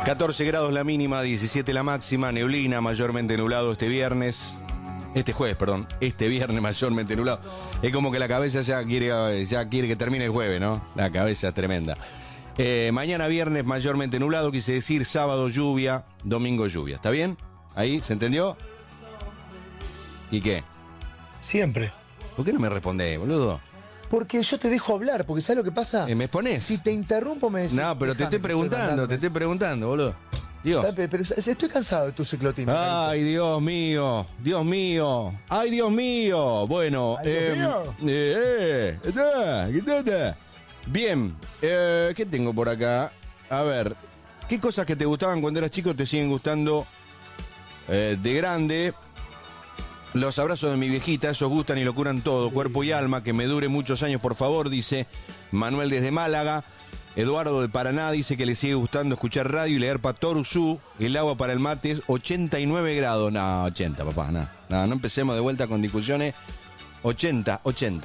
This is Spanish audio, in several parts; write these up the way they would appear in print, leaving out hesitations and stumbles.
14 grados la mínima, 17 la máxima, neblina, mayormente nublado este viernes. Este viernes mayormente nublado. Es como que la cabeza ya quiere que termine el jueves, ¿no? La cabeza es tremenda. Mañana viernes mayormente nublado, quise decir sábado lluvia, domingo lluvia. ¿Está bien? ¿Ahí? ¿Se entendió? ¿Y qué? Siempre. ¿Por qué no me respondés, boludo? Porque yo te dejo hablar, porque ¿sabes lo que pasa? ¿Me exponés? Si te interrumpo me decís... No, pero te estoy preguntando, boludo. Dios. Pero estoy cansado de tu ciclotismo. Ay, Dios mío. Ay, Dios mío. Bueno, ¿qué tal? Bien, ¿qué tengo por acá? A ver, ¿qué cosas que te gustaban cuando eras chico te siguen gustando de grande? Los abrazos de mi viejita, esos gustan y lo curan todo, cuerpo y alma, que me dure muchos años, por favor, dice Manuel desde Málaga. Eduardo de Paraná dice que le sigue gustando escuchar radio y leer Patoruzú. El agua para el mate es 89 grados. No, 80, papá, no empecemos de vuelta con discusiones. 80.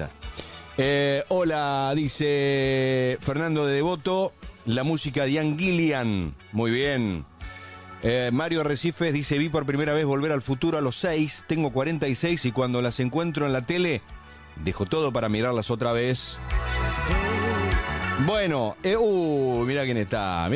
Hola, dice Fernando de Devoto, la música de Ian Gillian. Muy bien. Mario Arrecifes dice, vi por primera vez Volver al Futuro a los 6, tengo 46 y cuando las encuentro en la tele, dejo todo para mirarlas otra vez. Bueno, mirá quién está.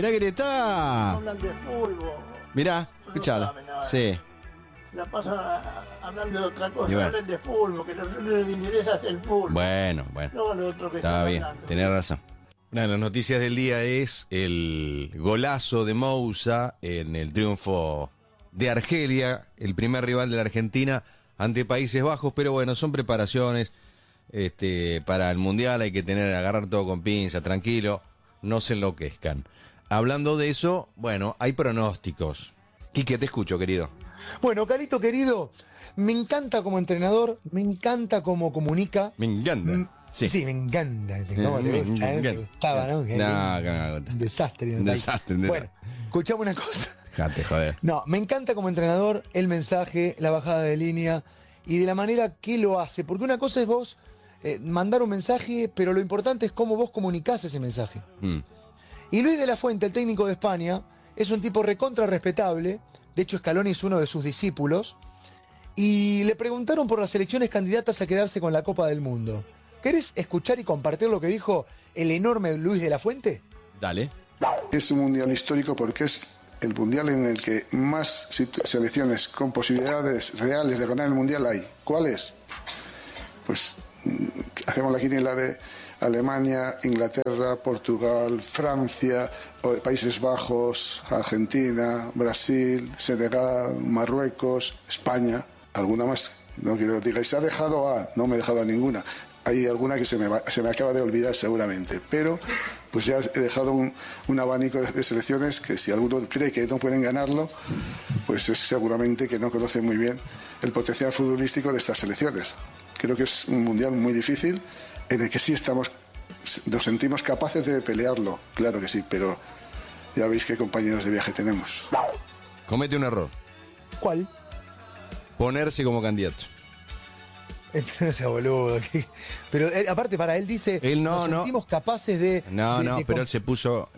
Hablan de fútbol. Mirá, escuchala. Sí. La pasan hablando de otra cosa, bueno. Hablan de fútbol, que no les interesa el fútbol. Bueno. No lo otro que está bien, hablando. Tenés razón. Una de las noticias del día es el golazo de Moussa en el triunfo de Argelia, el primer rival de la Argentina ante Países Bajos, pero bueno, son preparaciones para el Mundial, hay que agarrar todo con pinza, tranquilo, no se enloquezcan. Hablando de eso, bueno, hay pronósticos. Quique, te escucho, querido. Bueno, Carito, querido, me encanta como entrenador, me encanta cómo comunica. Me encanta. Sí, me encanta. ¿Cómo te gusta? Te gustaba, ¿no? Un desastre. Bueno, escuchame una cosa. Jate, joder. No, me encanta como entrenador el mensaje, la bajada de línea y de la manera que lo hace. Porque una cosa es vos mandar un mensaje, pero lo importante es cómo vos comunicás ese mensaje. Y Luis de la Fuente, el técnico de España, es un tipo recontra respetable. De hecho, Scaloni es uno de sus discípulos. Y le preguntaron por las elecciones candidatas a quedarse con la Copa del Mundo. ¿Querés escuchar y compartir lo que dijo el enorme Luis de la Fuente? Dale. Es un mundial histórico porque es el mundial en el que más selecciones con posibilidades reales de ganar el mundial hay. ¿Cuál es? Pues hacemos la quiniela de Alemania, Inglaterra, Portugal, Francia, Países Bajos, Argentina, Brasil, Senegal, Marruecos, España. Alguna más, no quiero que digáis, se ha dejado a, no me he dejado a ninguna. Hay alguna que se me acaba de olvidar seguramente, pero pues ya he dejado un abanico de selecciones que si alguno cree que no pueden ganarlo, pues es seguramente que no conoce muy bien el potencial futbolístico de estas selecciones. Creo que es un mundial muy difícil en el que sí nos sentimos capaces de pelearlo, claro que sí, pero ya veis qué compañeros de viaje tenemos. Comete un error. ¿Cuál? Ponerse como candidato. No sea boludo. Pero aparte para él dice, nos sentimos capaces de... pero él se puso,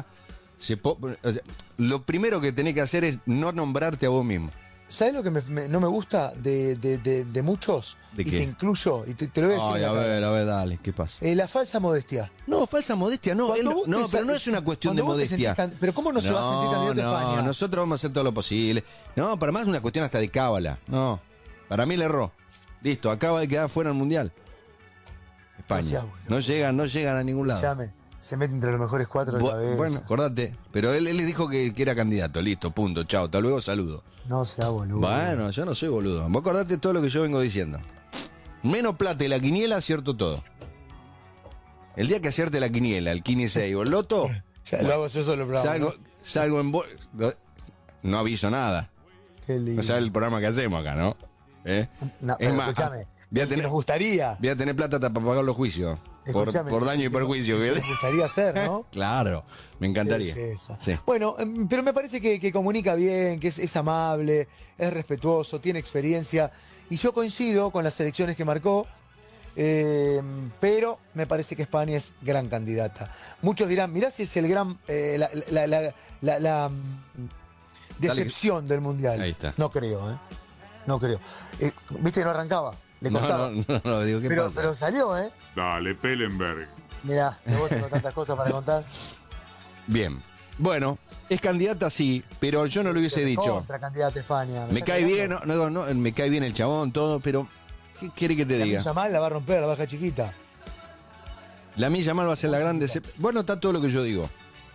lo primero que tenés que hacer es no nombrarte a vos mismo. ¿Sabes lo que no me gusta de muchos? ¿De qué? Y te incluyo, y te lo voy a decir. Ay, a ver, dale, ¿qué pasa? La falsa modestia. No, falsa modestia, no. Pero no es una cuestión de modestia. Pero ¿cómo no se va a sentir candidato a España? Nosotros vamos a hacer todo lo posible. No, para más es una cuestión hasta de cábala. No, para mí le erró. Listo, acaba de quedar fuera del Mundial. España. No llegan a ningún lado. Llame, se mete entre los mejores 4 de cabeza. Bueno, acordate. Pero él les dijo que era candidato. Listo, punto, chao. Hasta luego, saludo. No sea boludo. Bueno, yo no soy boludo. Vos acordate todo lo que yo vengo diciendo. Menos plata y la quiniela, acierto todo. El día que acierte la quiniela, el 15 o el loto... Ya lo hago yo solo, programa. Salgo en... No aviso nada. Qué lindo. O sea, el programa que hacemos acá, ¿no? No, es más, escúchame, nos gustaría. Voy a tener plata para pagar los juicios. Por daño y perjuicio. Nos gustaría hacer, ¿no? Claro, me encantaría. Sí. Bueno, pero me parece que comunica bien, que es amable, es respetuoso, tiene experiencia. Y yo coincido con las elecciones que marcó. Pero me parece que España es gran candidata. Muchos dirán, mirá si es el gran la decepción del Mundial. Ahí está. No creo, No creo. ¿Viste que no arrancaba? Le costaba. No, digo, ¿qué pasa? Pero salió, Dale, Pellenberg. Mirá, vos tengo tantas cosas para contar. Bien. Bueno, es candidata sí, pero yo no lo hubiese dicho. Otra candidata España. Me cae bien, no, me cae bien el chabón, todo, pero ¿qué quiere que te diga? La mal la va a romper, la baja chiquita. Lamine Yamal va a ser la gran decepción. Bueno, está todo lo que yo digo.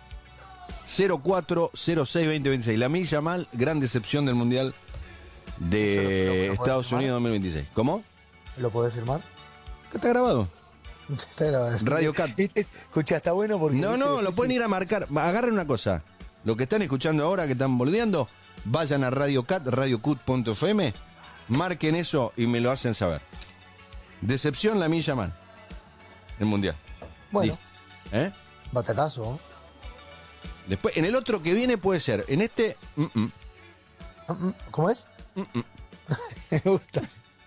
04-06-2026. Lamine Yamal, gran decepción del Mundial de Estados Unidos 2026. ¿Cómo? ¿Lo podés firmar? Está grabado. Está grabado. Radio Cat. Escucha, está bueno porque... No, lo pueden ir a marcar. Agarren una cosa. Lo que están escuchando ahora, que están boludeando, vayan a Radio Cat, radiocut.fm, marquen eso y me lo hacen saber. Decepción Lamine Yamal. El Mundial. Bueno. ¿Eh? Batacazo. Después, en el otro que viene puede ser. En este... ¿Cómo es? Me gusta.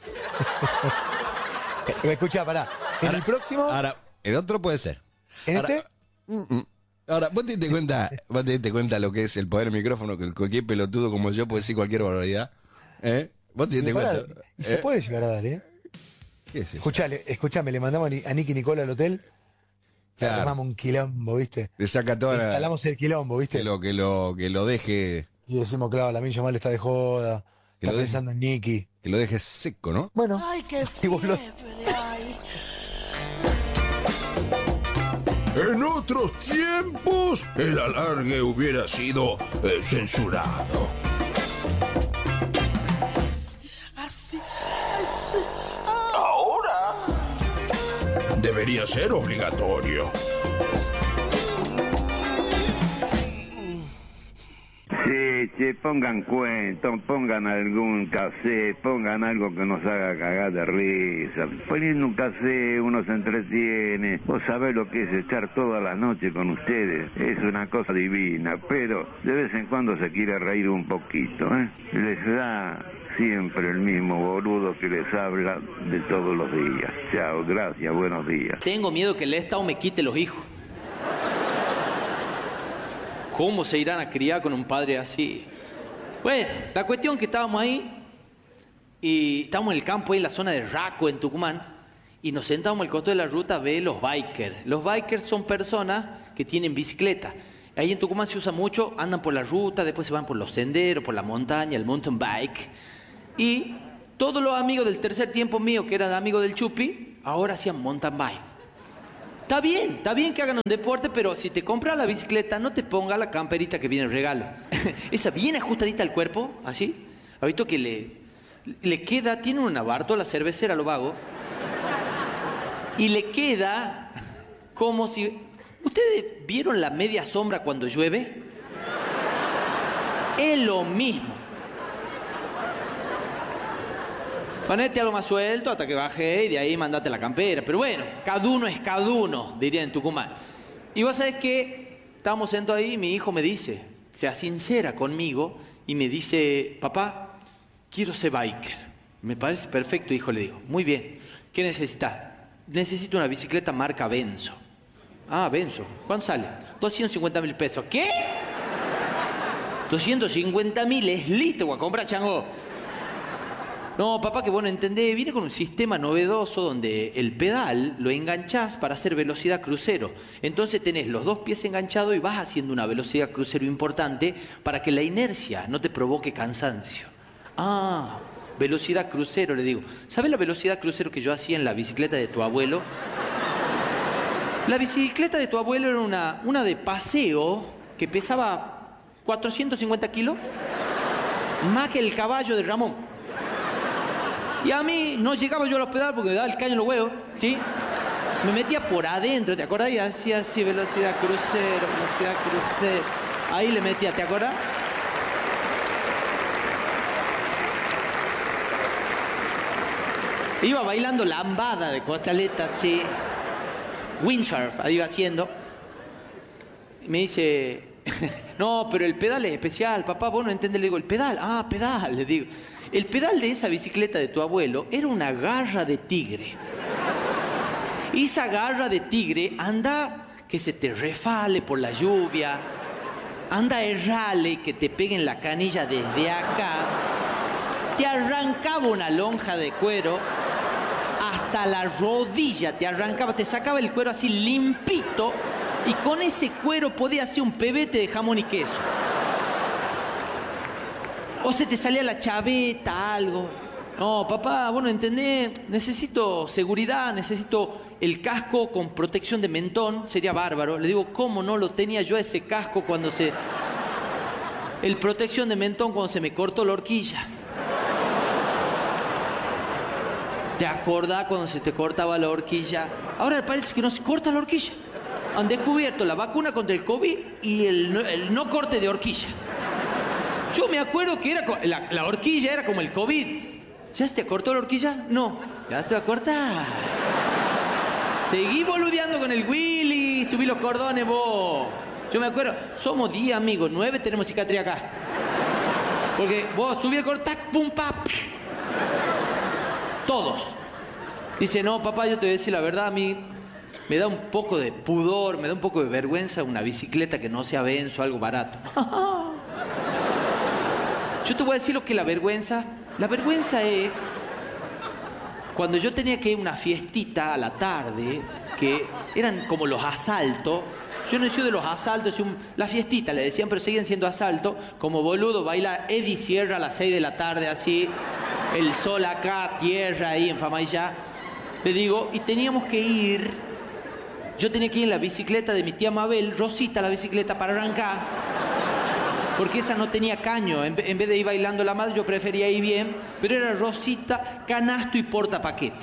Escucha, pará. ¿En el próximo? Ahora, el otro puede ser. ¿En ahora, este? Ahora, vos te diste cuenta lo que es el poder del micrófono, que cualquier pelotudo como yo puede decir cualquier barbaridad. ¿Vos te diste cuenta? Y se puede llegar a dar, ¿Qué es eso? Escuchame, le mandamos a Nicky Nicola al hotel. Claro. Armamos un quilombo, ¿viste? Le saca toda instalamos el quilombo, ¿viste? Que lo deje... Y decimos, claro, Lamine Yamal está de joda. Está pensando en Nicky. Que lo deje seco, ¿no? Bueno. Ay, qué y vos lo... En otros tiempos, el alargue hubiera sido censurado. Ahora debería ser obligatorio. Sí, pongan cuentos, pongan algún cassette, pongan algo que nos haga cagar de risa. Poniendo un cassette uno se entretiene. Vos sabés lo que es estar toda la noche con ustedes. Es una cosa divina, pero de vez en cuando se quiere reír un poquito, Les da siempre el mismo boludo que les habla de todos los días. Chao, gracias, buenos días. Tengo miedo que el Estado me quite los hijos. ¿Cómo se irán a criar con un padre así? Bueno, la cuestión que estábamos ahí, y estábamos en el campo, ahí en la zona de Raco, en Tucumán, y nos sentamos al costado de la ruta a ver los bikers. Los bikers son personas que tienen bicicleta. Ahí en Tucumán se usa mucho, andan por la ruta, después se van por los senderos, por la montaña, el mountain bike. Y todos los amigos del tercer tiempo mío, que eran amigos del Chupi, ahora hacían mountain bike. Está bien que hagan un deporte, pero si te compras la bicicleta, no te pongas la camperita que viene en regalo. Esa bien ajustadita al cuerpo, así. ¿Ha visto que le queda, tiene una Bartola cervecera, lo vago, y le queda como si... ¿Ustedes vieron la media sombra cuando llueve? Es lo mismo. Ponete algo más suelto hasta que baje y de ahí mandate la campera. Pero bueno, cada uno es cada uno, diría en Tucumán. Y vos sabés que estábamos sentados ahí y mi hijo me dice, sea sincera conmigo, y me dice, papá, quiero ser biker. Me parece perfecto, hijo, le digo. Muy bien. ¿Qué necesitas? Necesito una bicicleta marca Benzo. Ah, Benzo. ¿Cuánto sale? 250.000 pesos. ¿Qué? 250.000 es listo, voy a comprar, chango. No, papá, que vos no entendés, viene con un sistema novedoso donde el pedal lo enganchás para hacer velocidad crucero. Entonces tenés los dos pies enganchados y vas haciendo una velocidad crucero importante para que la inercia no te provoque cansancio. Ah, velocidad crucero, le digo. ¿Sabés la velocidad crucero que yo hacía en la bicicleta de tu abuelo? La bicicleta de tu abuelo era una de paseo que pesaba 450 kilos, más que el caballo de Ramón. Y a mí no llegaba yo a los pedales porque me daba el caño en los huevos, ¿sí? Me metía por adentro, ¿te acuerdas? Y hacía así, velocidad crucero. Ahí le metía, ¿te acuerdas? Iba bailando lambada de costaleta, sí. Windsurf, ahí iba haciendo. Y me dice, no, pero el pedal es especial, papá, vos no entendés. Le digo, el pedal, pedal, le digo. El pedal de esa bicicleta de tu abuelo era una garra de tigre. Esa garra de tigre anda que se te refale por la lluvia, anda errale y que te peguen la canilla desde acá, te arrancaba una lonja de cuero, hasta la rodilla te arrancaba, te sacaba el cuero así limpito y con ese cuero podía hacer un pebete de jamón y queso. O se te salía la chaveta, algo. No, papá, vos no entendés, necesito seguridad, necesito el casco con protección de mentón, sería bárbaro. Le digo, ¿cómo no lo tenía yo ese casco cuando se... El protección de mentón cuando se me cortó la horquilla? ¿Te acordás cuando se te cortaba la horquilla? Ahora parece que no se corta la horquilla. Han descubierto la vacuna contra el COVID y el no corte de horquilla. Yo me acuerdo que era la horquilla era como el COVID. ¿Ya se te cortó la horquilla? No. ¿Ya se va a cortar? Seguí boludeando con el Willy, subí los cordones vos. Yo me acuerdo, somos 10 amigos, 9 tenemos cicatriz acá. Porque vos subí el cordón, tac, pum, pap. Todos. Dice, no, papá, yo te voy a decir la verdad, a mí me da un poco de pudor, me da un poco de vergüenza una bicicleta que no sea Benzo, algo barato. Yo te voy a decir lo que es la vergüenza. La vergüenza es cuando yo tenía que ir a una fiestita a la tarde, que eran como los asaltos. Yo no he sido de los asaltos, la fiestita le decían, pero seguían siendo asaltos. Como boludo baila Eddie Sierra a las 6 de la tarde, así, el sol acá, tierra ahí en Famayá. Le digo, y teníamos que ir, yo tenía que ir en la bicicleta de mi tía Mabel, Rosita, la bicicleta para arrancar, porque esa no tenía caño. En vez de ir bailando la madre, yo prefería ir bien, pero era Rosita, canasto y portapaquete.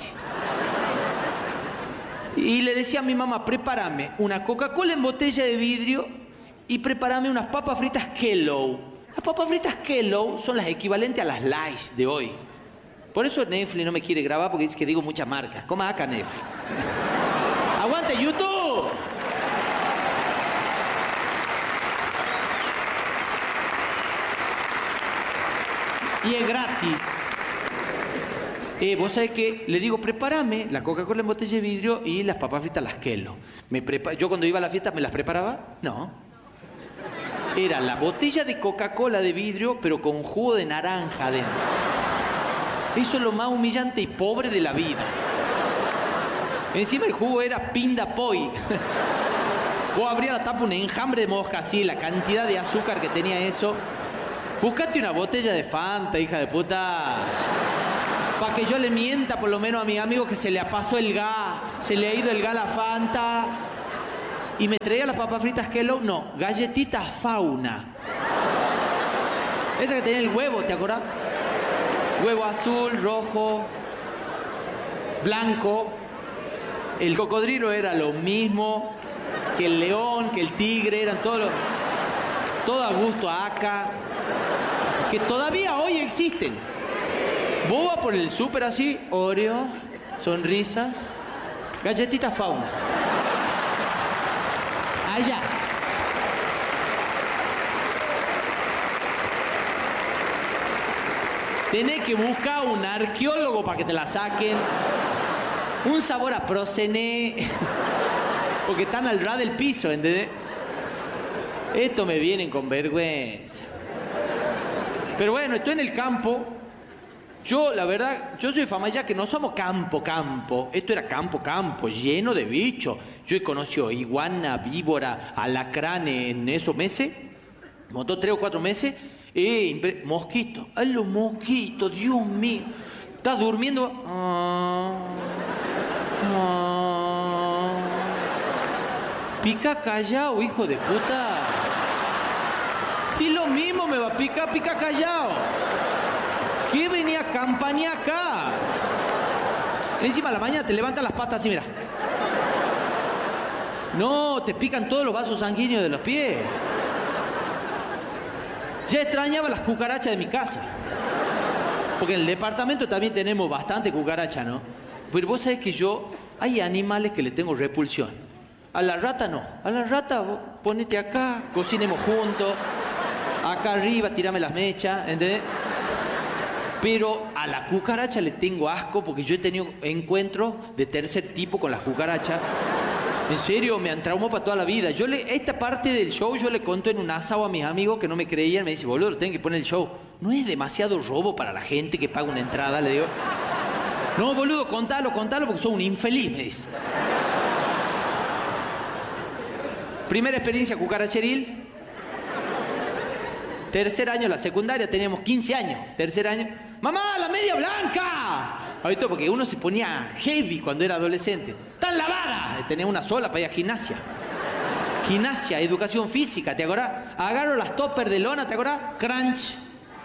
Y le decía a mi mamá, prepárame una Coca-Cola en botella de vidrio y prepárame unas papas fritas Kellogg. Las papas fritas Kellogg son las equivalentes a las Lays de hoy. Por eso Netflix no me quiere grabar, porque dice que digo muchas marcas. Coma acá, Netflix. ¡Aguante, YouTube! Y es gratis. Vos sabés que le digo, prepárame la Coca-Cola en botella de vidrio y las papas fritas las Kellogg. Yo cuando iba a la fiesta, ¿me las preparaba? No. Era la botella de Coca-Cola de vidrio, pero con jugo de naranja adentro. Eso es lo más humillante y pobre de la vida. Encima el jugo era Pinda Poi. Vos abrías la tapa, un enjambre de mosca así, la cantidad de azúcar que tenía eso. Buscate una botella de Fanta, hija de puta. Para que yo le mienta por lo menos a mi amigo que se le pasó el gas, se le ha ido el gas a la Fanta. Y me traía las papas fritas Kellogg, no, galletitas Fauna. Esa que tenía el huevo, ¿te acordás? Huevo azul, rojo, blanco. El cocodrilo era lo mismo que el león, que el tigre, eran todo a gusto acá, que todavía hoy existen. Vos vas por el súper así, Oreo, sonrisas, galletita Fauna. Allá. Tenés que buscar un arqueólogo para que te la saquen. Un sabor a Procené. Porque están al ras del piso, ¿entendés? Esto me vienen con vergüenza. Pero bueno, estoy en el campo. Yo, la verdad, yo soy Famayá, que no somos campo. Esto era campo, lleno de bichos. Yo he conocido iguana, víbora, alacrán en esos meses. Montó 3 o 4 meses. Mosquitos. ¡Ay, los mosquitos! ¡Dios mío! ¿Estás durmiendo? Pica callao, hijo de puta. Si lo mismo me va a pica callao. ¿Qué venía a campañar acá? Encima a la mañana te levantan las patas así, mira. No, te pican todos los vasos sanguíneos de los pies. Ya extrañaba las cucarachas de mi casa. Porque en el departamento también tenemos bastante cucaracha, ¿no? Pero vos sabés que hay animales que le tengo repulsión. A la rata no. A la rata, vos ponete acá, cocinemos juntos. Acá arriba, tirame las mechas, ¿entendés? Pero a la cucaracha le tengo asco porque yo he tenido encuentros de tercer tipo con las cucarachas. En serio, me han traumado para toda la vida. Esta parte del show yo le conto en un asado a mis amigos que no me creían. Me dicen, boludo, tienen que poner el show. ¿No es demasiado robo para la gente que paga una entrada? Le digo, no, boludo, contalo porque sos un infeliz, me dice. Primera experiencia cucaracheril. Tercer año, la secundaria, teníamos 15 años. Tercer año, ¡mamá, la media blanca! Ahorita porque uno se ponía heavy cuando era adolescente. ¡Tan lavada! Tenía una sola para ir a gimnasia. Gimnasia, educación física, ¿te acordás? Agarro las toppers de lona, ¿te acordás? Crunch.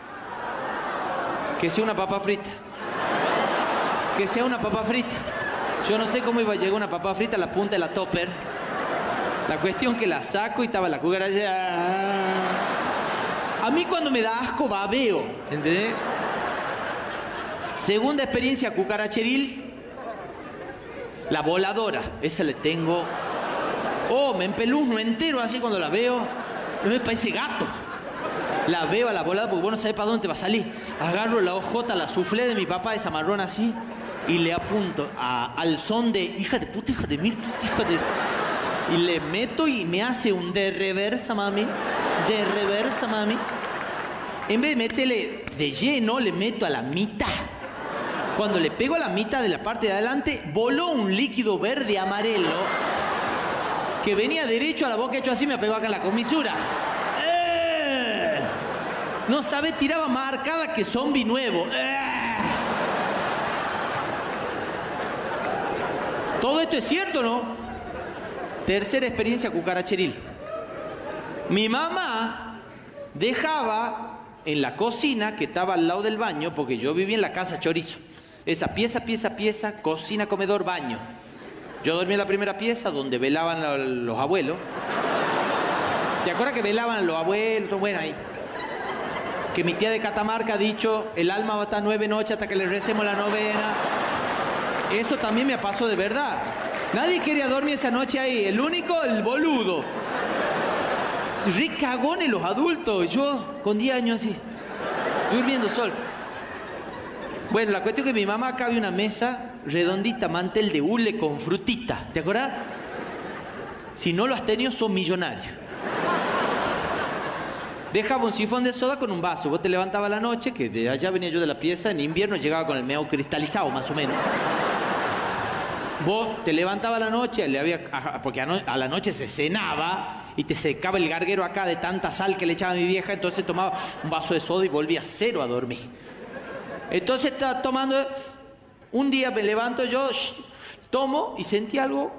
Que sea una papa frita. Que sea una papa frita. Yo no sé cómo iba a llegar una papa frita a la punta de la topper. La cuestión que la saco y estaba la cucaracha. A mí cuando me da asco babeo, ¿entendés? Segunda experiencia cucaracheril, la voladora. Esa le tengo. Oh, me empeluzno entero así cuando la veo. No me parece gato. La veo a la voladora porque vos no sabés para dónde te va a salir. Agarro la hojota, la suflé de mi papá, esa marrón así, y le apunto al son de hija de puta, hija de mil puta, hija de... Y le meto y me hace un de reversa, mami. De reversa, mami. En vez de meterle de lleno, le meto a la mitad. Cuando le pego a la mitad de la parte de adelante, voló un líquido verde amarelo que venía derecho a la boca, hecho así, me pegó acá en la comisura. No sabe, tiraba más arcada que zombie nuevo. Todo esto es cierto, ¿no? Tercera experiencia cucaracheril. Mi mamá dejaba en la cocina que estaba al lado del baño, porque yo vivía en la casa chorizo. Esa pieza, cocina, comedor, baño. Yo dormía en la primera pieza donde velaban los abuelos. ¿Te acuerdas que velaban los abuelos? Bueno, ahí. Que mi tía de Catamarca ha dicho, el alma va a estar 9 noches hasta que le recemos la novena. Eso también me pasó de verdad. Nadie quería dormir esa noche ahí. El único, el boludo. Re cagones los adultos. Yo, con 10 años así, durmiendo solo. Bueno, la cuestión es que mi mamá acá había una mesa redondita, mantel de hule con frutita. ¿Te acuerdas? Si no lo has tenido, sos millonario. Dejaba un sifón de soda con un vaso. Vos te levantabas a la noche, que de allá venía yo de la pieza, en invierno llegaba con el meao cristalizado, más o menos. Vos te levantabas a la noche, porque a la noche se cenaba y te secaba el garguero acá de tanta sal que le echaba a mi vieja, entonces tomaba un vaso de soda y volvía cero a dormir. Entonces estaba tomando, un día me levanto yo, tomo y sentí algo.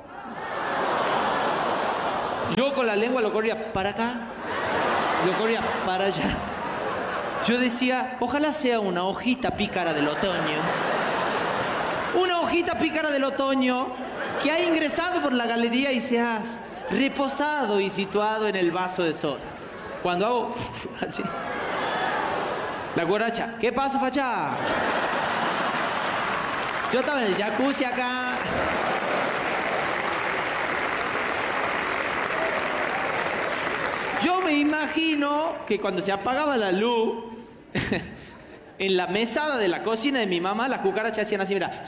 Yo con la lengua lo corría para acá, lo corría para allá. Yo decía, ojalá sea una hojita pícara del otoño. Una hojita pícara del otoño que ha ingresado por la galería y se ha reposado y situado en el vaso de soda. Cuando hago así, la cucaracha, ¿qué pasa, facha? Yo estaba en el jacuzzi acá. Yo me imagino que cuando se apagaba la luz, en la mesada de la cocina de mi mamá, las cucarachas hacían así, mira.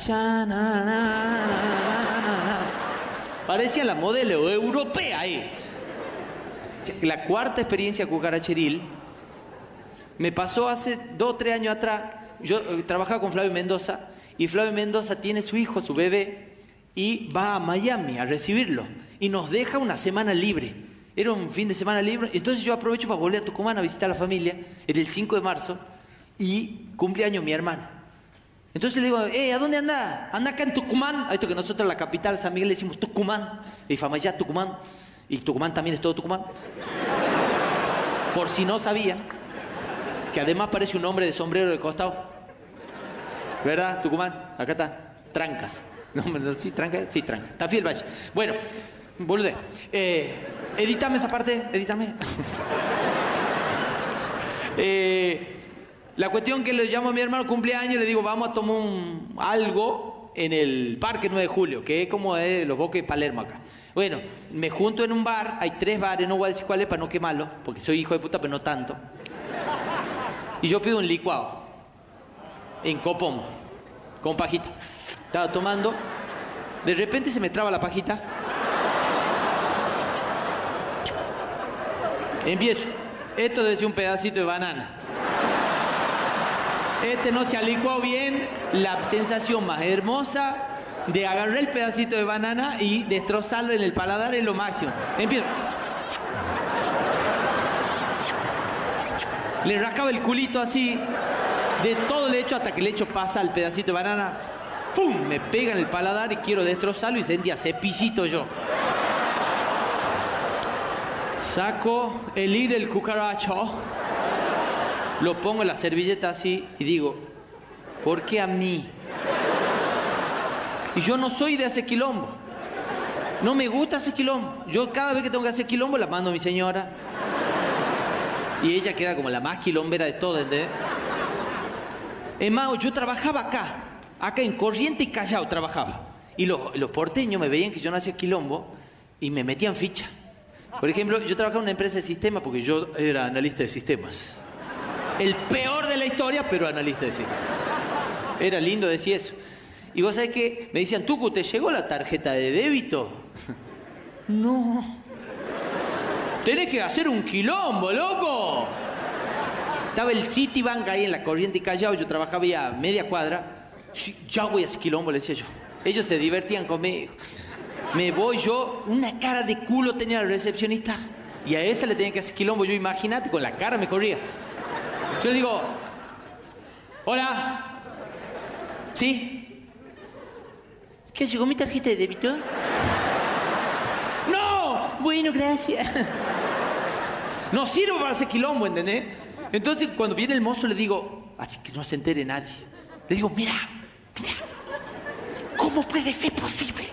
Parecía la modelo europea ahí. La cuarta experiencia cucaracheril me pasó hace 2 o 3 años atrás. Yo trabajaba con Flavio Mendoza y Flavio Mendoza tiene su hijo, su bebé, y va a Miami a recibirlo y nos deja una semana libre. Era un fin de semana libre, entonces yo aprovecho para volver a Tucumán a visitar a la familia. Era el 5 de marzo y cumpleaños mi hermano. Entonces le digo, ¿a dónde anda? Anda acá en Tucumán. A esto que nosotros en la capital, San Miguel, le decimos Tucumán. Y Famayá, Tucumán. Y Tucumán también es todo Tucumán. Por si no sabía, que además parece un hombre de sombrero de costado. ¿Verdad, Tucumán? Acá está. Trancas. No, ¿sí, Trancas? Sí, Trancas. Tafí del Valle. Bueno, bolude. Edítame esa parte, edítame. La cuestión que le llamo a mi hermano cumpleaños, le digo, vamos a tomar algo en el Parque 9 de Julio, que es como los Bosques de Palermo acá. Bueno, me junto en un bar, hay 3 bares, no voy a decir cuáles para no quemarlo, porque soy hijo de puta, pero no tanto. Y yo pido un licuado. en Copom, con pajita. Estaba tomando. De repente se me traba la pajita. Empiezo. Esto debe ser un pedacito de banana. Este no se ha licuado bien. La sensación más hermosa de agarrar el pedacito de banana y destrozarlo en el paladar es lo máximo. Empiezo. Le rascaba el culito así. De todo el lecho hasta que el lecho pasa al pedacito de banana. ¡Pum! Me pega en el paladar y quiero destrozarlo y sentía cepillito yo. Saco el hilo del cucaracho, lo pongo en la servilleta así y digo, ¿por qué a mí? Y yo no soy de hacer quilombo. No me gusta hacer quilombo. Yo cada vez que tengo que hacer quilombo la mando a mi señora. Y ella queda como la más quilombera de todas, ¿entendés? Es más, yo trabajaba acá en Corriente y Callao trabajaba. Y los porteños me veían que yo no hacía quilombo y me metían ficha. Por ejemplo, yo trabajaba en una empresa de sistemas porque yo era analista de sistemas. El peor de la historia, pero analista de sistemas. Era lindo decir eso. Y vos sabés que me decían, Tucu, ¿te llegó la tarjeta de débito? No. Tenés que hacer un quilombo, loco. Estaba el Citibank ahí en la Corriente y Callao, yo trabajaba ya a media cuadra. Sí, ya voy a hacer quilombo, le decía yo. Ellos se divertían conmigo. Me voy yo, una cara de culo tenía la recepcionista. Y a esa le tenía que hacer quilombo. Yo, imagínate, con la cara me corría. Yo le digo, hola. ¿Sí? ¿Qué llegó mi tarjeta de débito? ¡No! Bueno, gracias. No sirve para hacer quilombo, ¿entendés? Entonces, cuando viene el mozo, le digo, así que no se entere nadie. Le digo, mira, ¿cómo puede ser posible?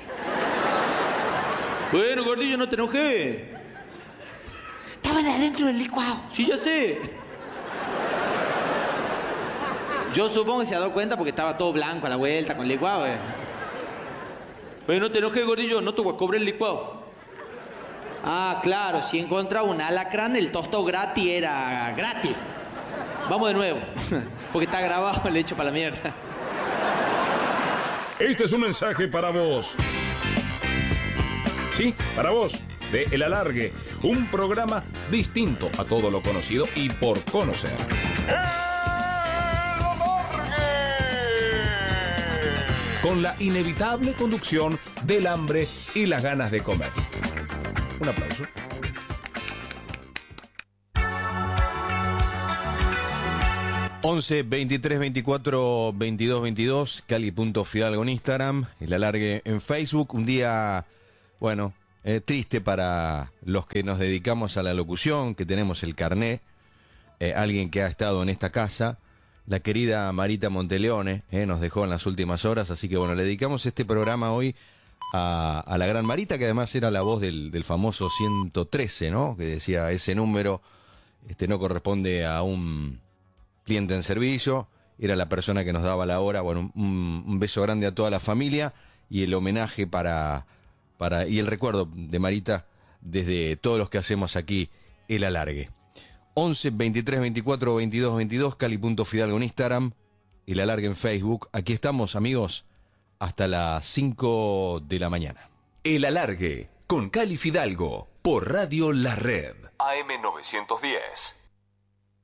Bueno, gordillo, no te enojes. Estaban adentro del licuado. Sí, ya sé. Yo supongo que se ha dado cuenta porque estaba todo blanco a la vuelta con el licuado. Bueno, no te enojes, gordillo, no te voy a cobrar el licuado. Ah, claro, si encontraba un alacrán, el tostado gratis era gratis. Vamos de nuevo, porque está grabado el hecho para la mierda. Este es un mensaje para vos. Sí, para vos, de El Alargue, un programa distinto a todo lo conocido y por conocer. ¡El Alargue! Con la inevitable conducción del hambre y las ganas de comer. Un aplauso. ...11 23 24 22 22... Cali.Fidalgo en Instagram... El Alargue en Facebook... Un día... Bueno, triste para los que nos dedicamos a la locución, que tenemos el carné, alguien que ha estado en esta casa, la querida Marita Monteleone, nos dejó en las últimas horas, así que bueno, le dedicamos este programa hoy a la gran Marita, que además era la voz del famoso 113, ¿no? Que decía, ese número no corresponde a un cliente en servicio, era la persona que nos daba la hora. Bueno, un beso grande a toda la familia y el homenaje y el recuerdo de Marita desde todos los que hacemos aquí El Alargue. 11 23 24 22 22, Cali.Fidalgo en Instagram, El Alargue en Facebook. Aquí estamos, amigos, hasta las 5 de la mañana. El Alargue con Cali Fidalgo por Radio La Red. AM 910.